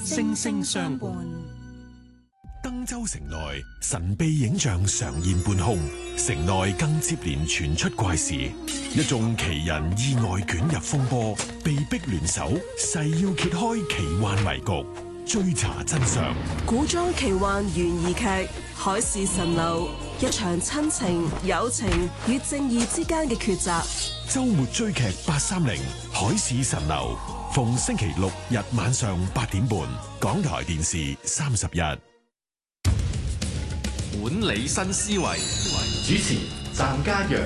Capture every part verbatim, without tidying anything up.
星星相伴。 登州城內神秘影像常現半空，城內更接連傳出怪事，一眾奇人意外捲入風波，被逼聯手，誓要揭開奇幻迷局，追查真相。 古裝奇幻懸疑劇《海市蜃樓》，一場親情、友情與正義之間嘅抉擇。 周末追劇八三零《海市蜃樓》，逢星期六日晚上八點半，港台電視三十一。 管理新思維， 主持湛家陽。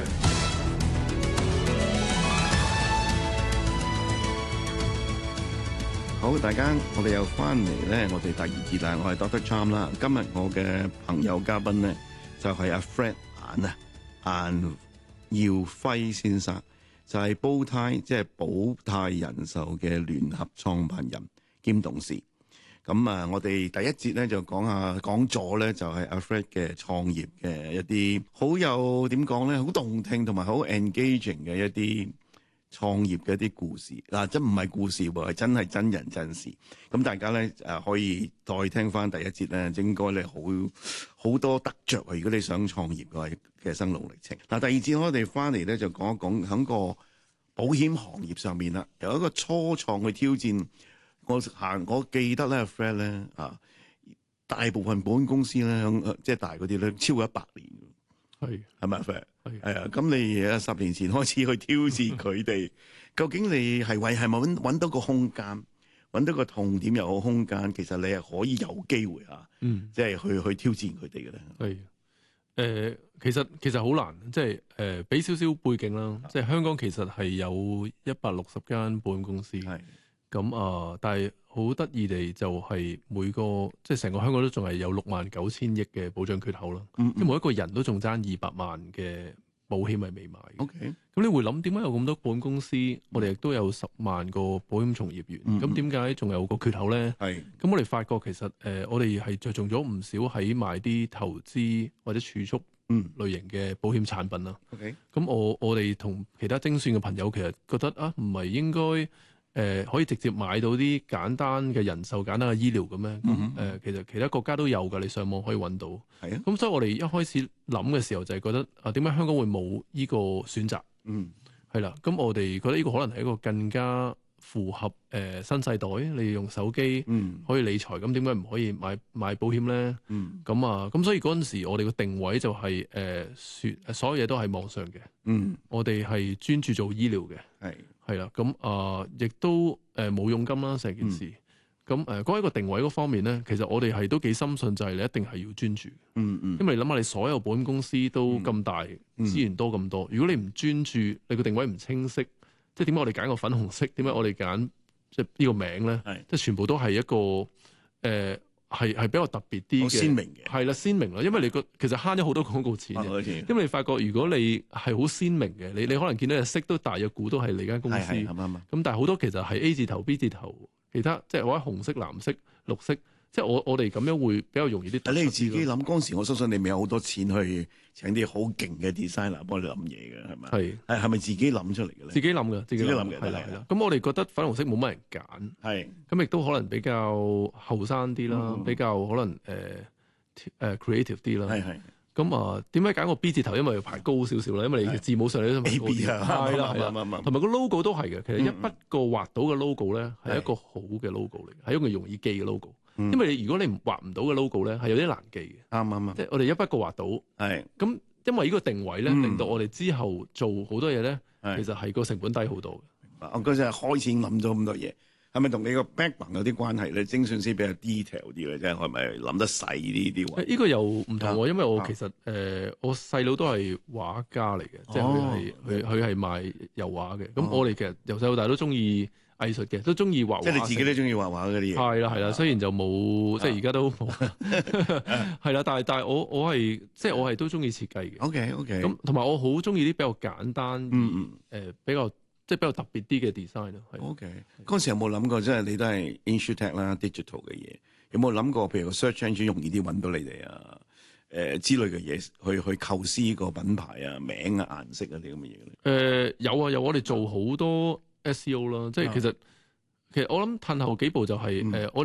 好，大家我哋又翻嚟咧，我哋第二節啦，我係 Doctor Cham 啦。今日我嘅朋友嘉賓咧就係、是、阿 Fred 顏啊，顏耀輝先生，就係煲呔即係保泰人壽嘅聯合創辦人兼董事。咁啊，我哋第一節咧就講下講咗咧，就係阿 Fred 嘅創業嘅一啲好有點講咧，好動聽同埋好 engaging 嘅一啲創業嘅一啲故事。嗱、啊，真唔係故事喎，係真係真人真事。咁大家咧誒可以再聽翻第一節咧，應該咧好好多得着啊！如果你想創業嘅話嘅生路歷程。嗱、啊，第二節我哋翻嚟咧就講一講喺個保險行業上面啦，由一個初創去挑戰。我行，我記得咧，Fred 咧啊，大部分保險公司咧，即係大嗰啲咧，超過一百年嘅，係係咪 Fred？係係啊，咁你啊十年前開始去挑戰佢哋，究竟你係為係咪揾揾到個空間，揾到個痛點又好空間，其實你係可以有機會啊，嗯，即係去去挑戰佢哋嘅咧。係誒、 呃，其實其實好難，即係誒，俾少少背景啦，即係香港其實係有一百六十間保險公司。係。咁啊，但係好得意地就係每個即係成個香港都仲係有六萬九千億嘅保障缺口啦。嗯嗯，即係每一個人都仲爭二百萬嘅保險係未買。OK，咁你會諗點解有咁多保險公司？我哋亦都有十萬個保險從業員，咁點解仲有個缺口咧？係。咁我哋發覺其實誒、呃，我哋係着重咗唔少喺買啲投資或者儲蓄類型嘅保險產品啦。OK，咁我我哋同其他精算嘅朋友其實覺得啊，唔係應該。誒、呃、可以直接買到啲簡單嘅人壽、簡單嘅醫療咁咩？咁、嗯呃、其實其他國家都有㗎，你上網可以揾到。係啊。咁所以我哋一開始諗嘅時候就係覺得啊，點解香港會冇呢個選擇？嗯，係啦。咁我哋覺得呢個可能係一個更加符合誒、呃、新世代，你用手機可以理財，咁點解唔可以買買保險咧？嗯。咁啊，咁所以嗰陣時我哋個定位就係、是、誒、呃、說所有嘢都係網上嘅。嗯。我哋係專注做醫療嘅。係。係啦，咁啊，亦、呃、都誒冇佣金啦，成件事。咁、嗯、誒，講、呃、一個定位嗰方面咧，其實我哋係都幾深信，就係你一定係要專注。嗯嗯。因為你諗下，你所有保險公司都咁大，資、嗯、源多咁多，如果你唔專注，你個定位唔清晰，即係點解我哋揀個粉紅色？點解我哋揀即係呢個名咧？係，即係全部都係一個誒。呃係係比較特別啲嘅，鮮明嘅係啦，鮮明啦，因為你個其實慳咗好多廣告錢嘅，因為你發覺如果你係好鮮明嘅，你你可能見到隻色都大約估都係你間公司，咁但係好多其實係 A 字頭、B 字頭，其他即係或者紅色、藍色、綠色，即係我我哋咁樣會比較容易啲。但你自己諗嗰陣時，我相信你未有好多錢去請啲好勁嘅 designer 幫你諗嘢嘅，係咪？係係係咪自己諗出嚟嘅咧？自己諗嘅，自己諗嘅，係啦係啦。咁我哋覺得粉紅色冇乜人揀，係咁亦都可能比較後生啲啦，嗯、比較可能誒誒、呃、creative 啲啦。係係。咁啊，點解揀個 B 字頭？因為要排高少少啦，因為你嘅字母上你都排高啲。係啦係啦，同埋個 logo 都係嘅。其實一筆過畫到嘅 logo 咧，係一個好嘅 logo 嚟，係一個容易記嘅 logo。因為你如果你畫唔到嘅 logo 咧，係有啲難記嘅。啱啱啱，即係我哋一筆過畫到，係咁，因為呢個定位咧，令到我哋之後做好多嘢咧，其實係個成本低好多嘅。明白。我嗰陣開始諗咗咁多嘢，係咪同你個 background 有啲關係咧？精算師比較 detail 啲嘅，即係係咪諗得細呢啲位？呢個又唔同喎，因為我其實誒我細佬都係畫家嚟嘅，即係佢係佢佢係賣油畫嘅。咁我哋其實由細到大都中意藝術嘅，都中意畫畫，即係你自己都中意畫畫嗰啲嘢。係啦係啦，雖然就冇，即係而家都冇，係啦。但係但係我我係即係我係都中意設計嘅。OK OK。咁同埋我好中意啲比較簡單，嗯嗯，誒比較即係比較特別啲嘅 design 咯。OK。嗰陣時有冇諗過，即係你都係 InsurTech 啦 ，digital 嘅嘢，有冇諗過譬如個 search engine 容易啲揾到你哋啊？誒之類嘅嘢，去去構思個品牌啊、名啊、顏色啊啲咁嘅嘢咧。誒有啊有，我哋做好多。S E O 啦，即係其實、啊、其實我諗褪後幾步就係、是、誒、嗯呃、我。